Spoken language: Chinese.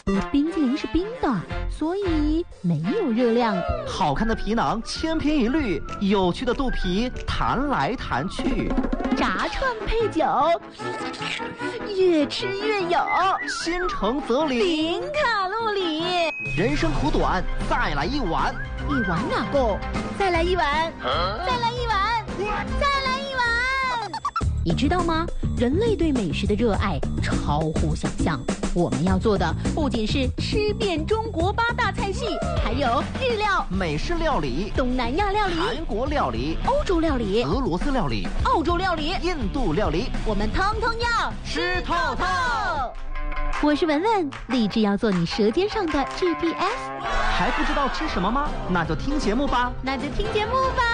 冰淇淋是冰的，所以没有热量。 好看的皮囊千篇一律，有趣的肚皮弹来弹去。 炸串配酒，越吃越有。 心诚则灵， 零卡路里。 人生苦短，再来一碗。 一碗哪够？再来一碗，再来一碗，再来一碗。你知道吗？人类对美食的热爱超乎想象。我们要做的不仅是吃遍中国8大菜系，还有日料、 美式料理、 东南亚料理、 韩国料理、 欧洲料理、 俄罗斯料理、 澳洲料理、 印度料理， 我们通通要吃透透。 我是文文，立志要做你舌尖上的 GPS。 还不知道吃什么吗？那就听节目吧。 那就听节目吧。